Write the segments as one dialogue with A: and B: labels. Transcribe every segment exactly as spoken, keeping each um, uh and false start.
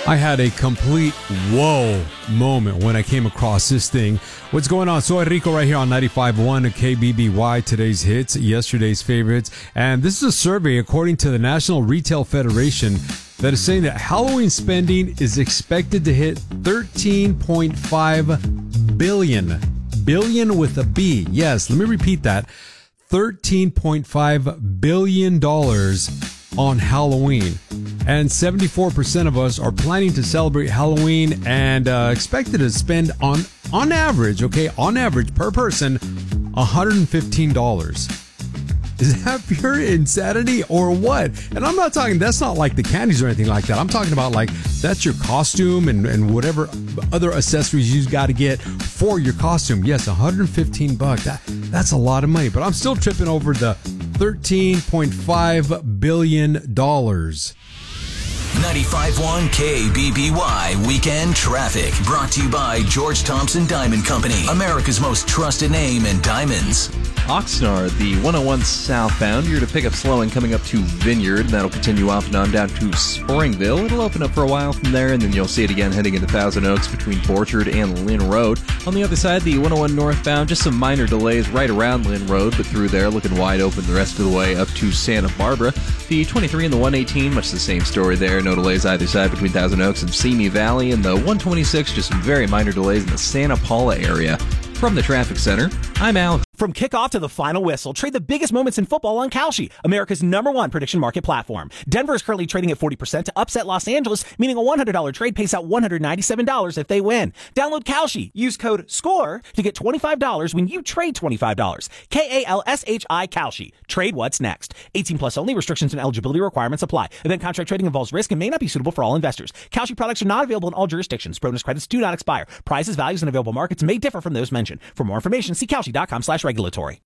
A: I had a complete whoa moment when I came across this thing. What's going on? Soy Rico right here on ninety-five point one K B B Y, today's hits, yesterday's favorites. And this is a survey according to the National Retail Federation that is saying that Halloween spending is expected to hit thirteen point five billion. Billion with a B. Yes, let me repeat that. thirteen point five billion dollars on Halloween. And seventy-four percent of us are planning to celebrate Halloween and uh, expected to spend on, on average, okay, on average per person, one hundred fifteen dollars. Is that pure insanity or what? And I'm not talking, that's not like the candies or anything like that. I'm talking about like, that's your costume and, and whatever other accessories you got to get for your costume. Yes, one hundred fifteen bucks. That, that's a lot of money, but I'm still tripping over the thirteen point five billion dollars.
B: ninety-five point one K B B Y Weekend Traffic. Brought to you by George Thompson Diamond Company, America's most trusted name in diamonds.
C: Oxnard, the one oh one southbound, you're to pick up slowing coming up to Vineyard. That'll continue off and on down to Springville. It'll open up for a while from there, and then you'll see it again heading into Thousand Oaks between Borchard and Lynn Road. On the other side, the one oh one northbound, just some minor delays right around Lynn Road, but through there, looking wide open the rest of the way up to Santa Barbara. The twenty-three and the one eighteen, much the same story there. No delays either side between Thousand Oaks and Simi Valley. And the one twenty-six, just some very minor delays in the Santa Paula area. From the Traffic Center, I'm Al.
D: From kickoff to the final whistle, trade the biggest moments in football on Kalshi, America's number one prediction market platform. Denver is currently trading at forty percent to upset Los Angeles, meaning a one hundred dollars trade pays out one hundred ninety-seven dollars if they win. Download Kalshi. Use code SCORE to get twenty-five dollars when you trade twenty-five dollars. K A L S H I Kalshi. Trade what's next. eighteen plus only. Restrictions and eligibility requirements apply. Event contract trading involves risk and may not be suitable for all investors. Kalshi products are not available in all jurisdictions. Bonus credits do not expire. Prices, values, and available markets may differ from those mentioned. For more information, see Kalshi.com slash regulatory.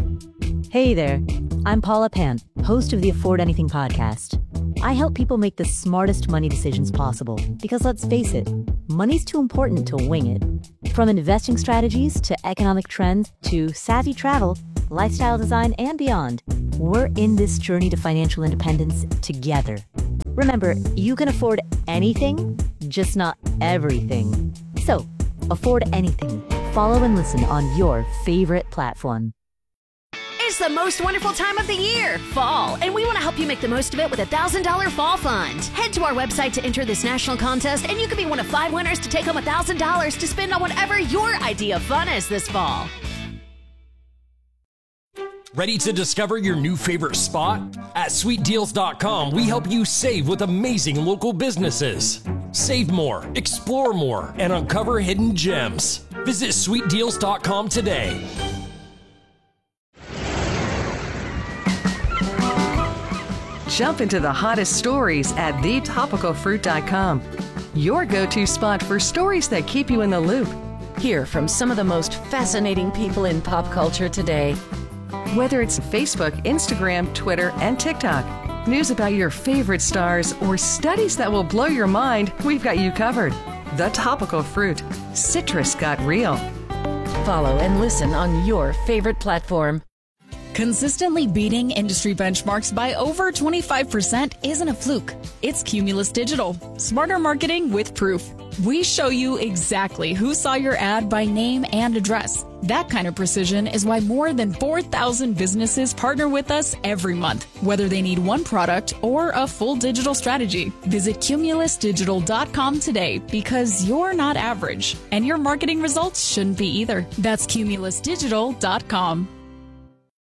E: Hey there, I'm Paula Pant, host of the Afford Anything podcast. I help people make the smartest money decisions possible because let's face it, money's too important to wing it. From investing strategies to economic trends to savvy travel, lifestyle design, and beyond, we're in this journey to financial independence together. Remember, you can afford anything, just not everything. So, afford anything. Follow and listen on your favorite platform.
F: It's the most wonderful time of the year, fall, and we want to help you make the most of it with a one thousand dollars fall fund. Head to our website to enter this national contest, and you could be one of five winners to take home one thousand dollars to spend on whatever your idea of fun is this fall.
G: Ready to discover your new favorite spot? At sweet deals dot com, we help you save with amazing local businesses. Save more, explore more, and uncover hidden gems. Visit sweet deals dot com today.
H: Jump into the hottest stories at the topical fruit dot com. Your go-to spot for stories that keep you in the loop.
I: Hear from some of the most fascinating people in pop culture today.
H: Whether it's Facebook, Instagram, Twitter, and TikTok, news about your favorite stars, or studies that will blow your mind, we've got you covered. The Topical Fruit. Citrus got real.
I: Follow and listen on your favorite platform.
J: Consistently beating industry benchmarks by over twenty-five percent isn't a fluke. It's Cumulus Digital. Smarter marketing with proof. We show you exactly who saw your ad by name and address. That kind of precision is why more than four thousand businesses partner with us every month, whether they need one product or a full digital strategy. Visit cumulus digital dot com today because you're not average, and your marketing results shouldn't be either. That's cumulus digital dot com.